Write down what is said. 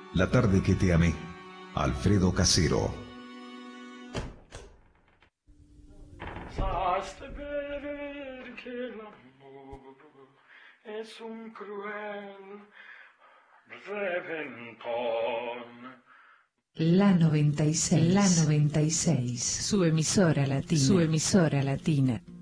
La tarde que te amé, Alfredo Casero. Basta ver que el amor es un cruel reventón. La 96, su emisora latina.